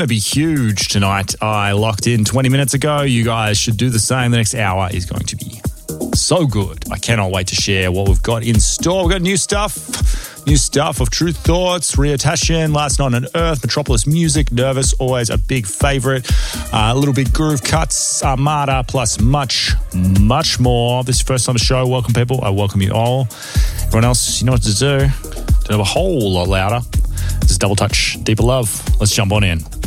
It'll be huge tonight. I locked in 20 minutes ago. You guys should do the same. The next hour is going to be so good. I cannot wait to share what we've got in store. We've got new stuff of Truth Thoughts, Rio Tashin, Last Night on Earth, Metropolis Music, Nervous, always a big favourite, Little Big Groove Cuts, Armada, plus much, much more. This is your first time to the show. Welcome, people. I welcome you all. Everyone else, you know what to do. Do a whole lot louder. This is Double Touch, Deeper Love. Let's jump on in.